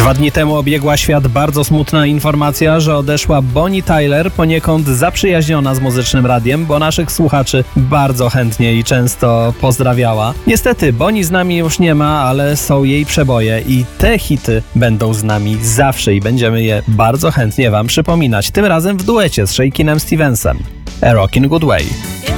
2 dni temu obiegła świat bardzo smutna informacja, że odeszła Bonnie Tyler, poniekąd zaprzyjaźniona z muzycznym radiem, bo naszych słuchaczy bardzo chętnie i często pozdrawiała. Niestety, Bonnie z nami już nie ma, ale są jej przeboje i te hity będą z nami zawsze i będziemy je bardzo chętnie wam przypominać, tym razem w duecie z Shakin'em Stevensem. A Rockin' Good Way.